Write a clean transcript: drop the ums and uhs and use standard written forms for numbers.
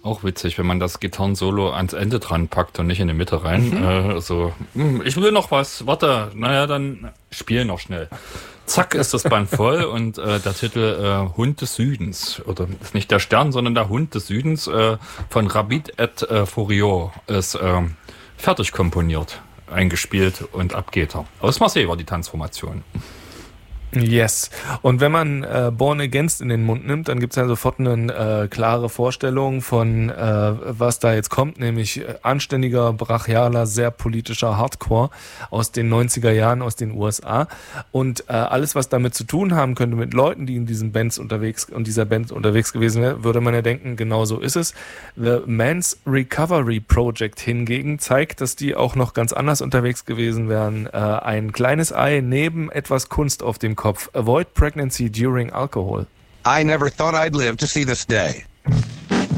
Auch witzig, wenn man das Gitarrensolo ans Ende dran packt und nicht in die Mitte rein. Ich will noch was, warte, naja, dann spiel noch schnell. Zack ist das Band voll und der Titel Hund des Südens, oder ist nicht der Stern, sondern der Hund des Südens von Rabid et Furieux ist fertig komponiert, eingespielt und ab geht er. Aus Marseille war die Tanzformation. Yes. Und wenn man Born Against in den Mund nimmt, dann gibt's ja sofort eine klare Vorstellung von, was da jetzt kommt, nämlich anständiger, brachialer, sehr politischer Hardcore aus den 90er Jahren aus den USA. Und alles, was damit zu tun haben könnte mit Leuten, die in diesen Bands unterwegs und dieser Band unterwegs gewesen wären, würde man ja denken, genau so ist es. The Men's Recovery Project hingegen zeigt, dass die auch noch ganz anders unterwegs gewesen wären. Ein kleines Ei neben etwas Kunst auf dem Kopf. Avoid pregnancy during alcohol. I never thought I'd live to see this day.